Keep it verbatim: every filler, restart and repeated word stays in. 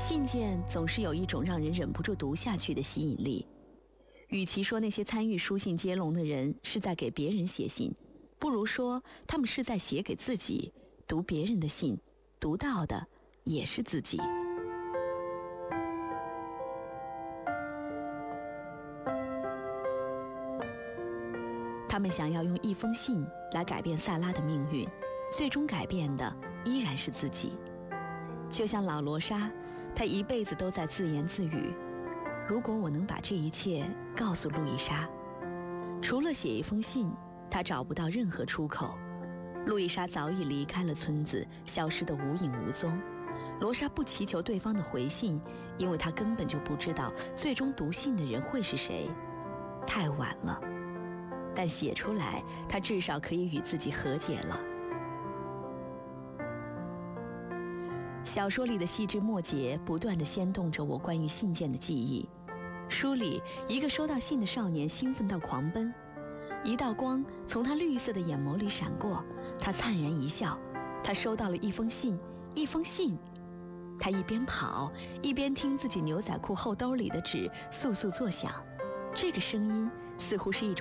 信件总是有一种让人忍不住读下去的吸引力。与其说那些参与书信接龙的人是在给别人写信，不如说他们是在写给自己。读别人的信，读到的也是自己。他们想要用一封信来改变萨拉的命运，最终改变的依然是自己。就像老罗莎，他一辈子都在自言自语，如果我能把这一切告诉路易莎。除了写一封信，他找不到任何出口。路易莎早已离开了村子，消失得无影无踪。罗莎不祈求对方的回信，因为她根本就不知道最终读信的人会是谁。太晚了，但写出来，她至少可以与自己和解了。小说里的细枝末节不断地牵动着我关于信件的记忆。书里，一个收到信的少年兴奋到狂奔，一道光从他绿色的眼眸里闪过，他灿然一笑。他收到了一封信，一封信。他一边跑，一边听自己牛仔裤后兜里的纸簌簌作响。这个声音似乎是一种